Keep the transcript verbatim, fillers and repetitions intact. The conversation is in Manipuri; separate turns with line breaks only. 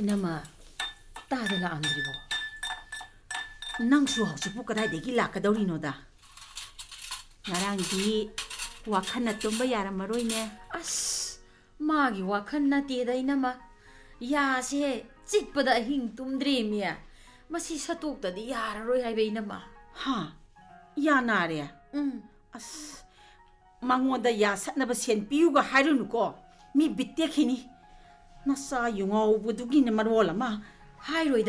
Inama, tada la andribo.
Nang su hausipu kadai degi lakadauri no da. Narangdi wakhana tumba yaramaroi ne.
As, magi wakan na teda inama. Ya se chikpada hing tumdre miya. Masi satuk tadi yararoi hai be inama.
Ha, ya nare.
Um.
As, mangoda ya satnaba sen piuga hairunu ko. Mi bitte khini. Nasa yungau budugi ne marola ma.
Hai roi